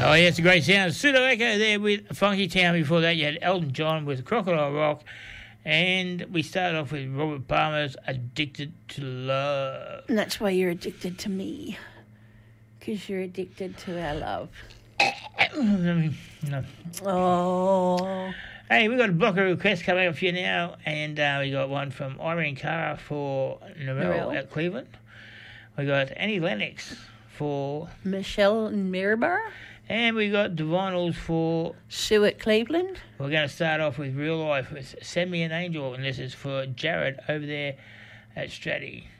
Oh, yeah, it's a great sound. Pseudo Echo there with Funky Town. Before that, you had Elton John with Crocodile Rock. And we started off with Robert Palmer's Addicted to Love. And that's why you're addicted to me. Because you're addicted to our love. No. Oh. Hey, we got a block of requests coming up for you now. And we got one from Irene Cara for Narelle at Cleveland. We got Annie Lennox for Michelle in Maryborough. And we got Divinals for Sue at Cleveland. We're going to start off with Real Life with Send Me an Angel, and this is for Jared over there at Stratty.